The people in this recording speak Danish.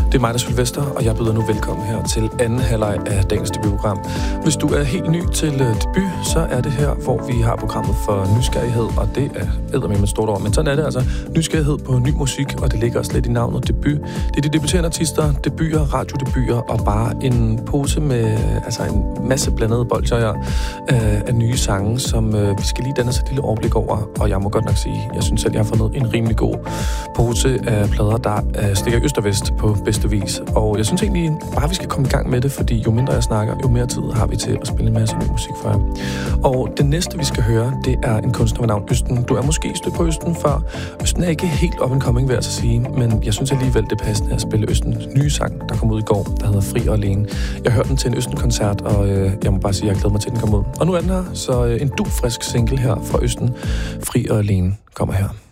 Det er mig, der er Sylvester, og jeg byder nu velkommen her til anden halvleg af dagens debutprogram. Hvis du er helt ny til debut, så er det her, hvor vi har programmet for nysgerrighed, og det er eddermame et stort ord, men sådan er det altså. Nysgerrighed på ny musik, og det ligger også lidt i navnet debut. Det er de debuterende artister, debuter, radiodebuter og bare en pose med en masse blandede bolcher af nye sange, som vi skal lige danne os et lille overblik over, og jeg må godt nok sige, jeg synes selv, jeg har fundet en rimelig god pose af plader, der stikker øst og vest på bedste vis. Og jeg synes egentlig bare, vi skal komme i gang med det, fordi jo mindre jeg snakker, jo mere tid har vi til at spille en masse ny musik for jer. Og det næste, vi skal høre, det er en kunstner ved navn Østen. Du er måske stødt på Østen før. Østen er ikke helt up and coming, vil jeg så sige, men jeg synes alligevel, det er passende at spille Østens nye sang, der kom ud i går, der hedder Fri og Alene. Jeg hørte den til en Østen-koncert, og jeg må bare sige, at jeg glæder mig til, at den kommer ud. Og nu er den her, så en dugfrisk single her fra Østen. Fri og Alene kommer her.